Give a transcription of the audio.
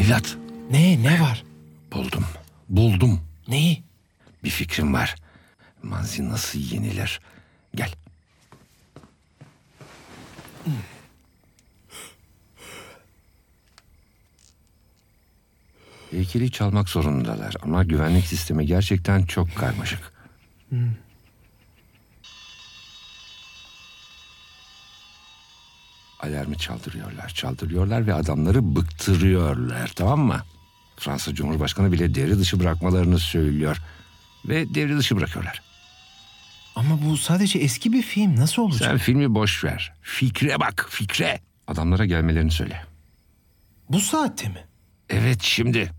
Evlat. Ne var? Buldum. Neyi? Bir fikrim var. Manzi nasıl yenilir? Gel. Heykeli çalmak zorundalar ama güvenlik sistemi gerçekten çok karmaşık. Alarmı çaldırıyorlar ve adamları bıktırıyorlar, tamam mı? Fransa Cumhurbaşkanı bile devre dışı bırakmalarını söylüyor ve devre dışı bırakıyorlar. Ama bu sadece eski bir film. Nasıl olacak? Sen filmi boş ver. Fikre bak, fikre. Adamlara gelmelerini söyle. Bu saatte mi? Evet, şimdi.